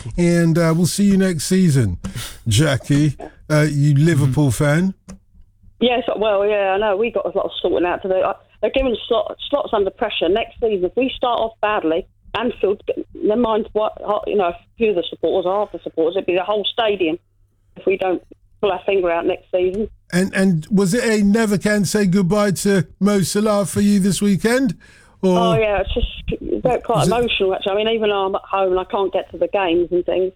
and we'll see you next season. Jackie, you Liverpool fan? Yes, well, yeah, I know. We got a lot of sorting out to do. They're giving slots under pressure. Next season, if we start off badly, Anfield, never mind what, a few of the supporters, half the supporters, it'd be the whole stadium if we don't pull our finger out next season. And was it a never can say goodbye to Mo Salah for you this weekend? Or oh, yeah, it's just quite emotional, actually. I mean, even though I'm at home and I can't get to the games and things,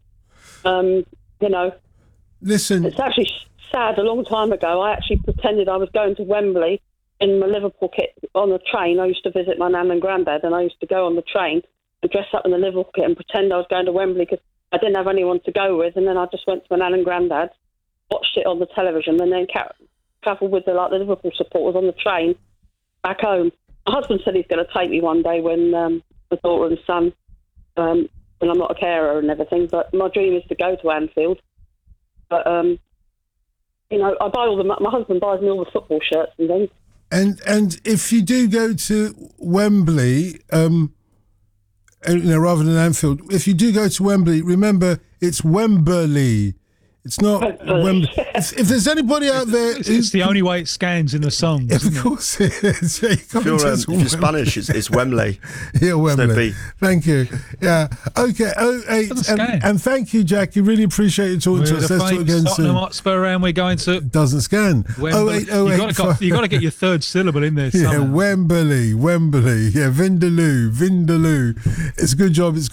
Listen. It's actually sad. A long time ago, I actually pretended I was going to Wembley in my Liverpool kit on the train. I used to visit my nan and granddad, and I used to go on the train and dress up in the Liverpool kit and pretend I was going to Wembley because I didn't have anyone to go with. And then I just went to my nan and granddad, watched it on the television, and then travelled with the Liverpool supporters on the train back home. My husband said he's going to take me one day when my daughter and son, when I'm not a carer and everything. But my dream is to go to Anfield. But I buy my husband buys me all the football shirts and things. And if you do go to Wembley, rather than Anfield, if you do go to Wembley, remember it's Wembley. It's not Wembley. If there's anybody out there... It's the only way it scans in the song. Of course it is. Yeah, if you're Spanish, it's Wembley. Yeah, Wembley. No B. Thank you. Yeah. Okay. 08. And thank you, Jackie. Really appreciate you talking to us. Let's talk again soon. Hotspur round we're going to... Doesn't scan. Wembley. 0808. You've got to get your third syllable in there. Yeah, Wembley. Yeah, Vindaloo. It's a good job. It's